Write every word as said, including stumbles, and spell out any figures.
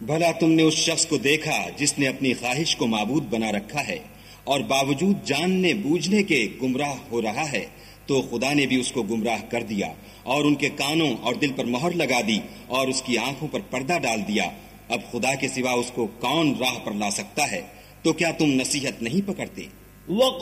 भला तुमने उस शख्स को देखा जिसने अपनी ख्वाहिश को माबूद बना रखा है और बावजूद जानने बूझने के गुमराह हो रहा है, तो खुदा ने भी उसको गुमराह कर दिया और उनके कानों और दिल पर मोहर लगा दी और उसकी आंखों पर पर्दा डाल दिया। अब खुदा के सिवा उसको कौन राह पर ला सकता है? तो क्या तुम नसीहत नहीं पकड़ते?